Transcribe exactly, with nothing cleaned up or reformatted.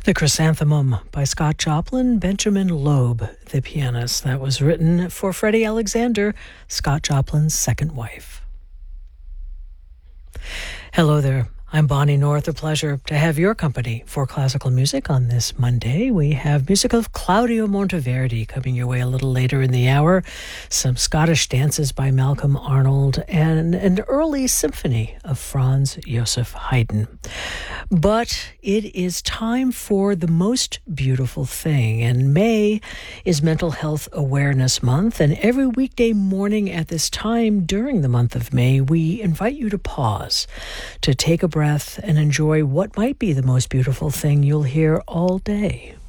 The Chrysanthemum by Scott Joplin, Benjamin Loeb, the pianist. That was written for Freddie Alexander, Scott Joplin's second wife. Hello there. I'm Bonnie North. A pleasure to have your company for classical music on this Monday. We have music of Claudio Monteverdi coming your way a little later in the hour, some Scottish dances by Malcolm Arnold, and an early symphony of Franz Joseph Haydn. But it is time for the most beautiful thing, and May is Mental Health Awareness Month, and every weekday morning at this time during the month of May, we invite you to pause, to take a breath and enjoy what might be the most beautiful thing you'll hear all day.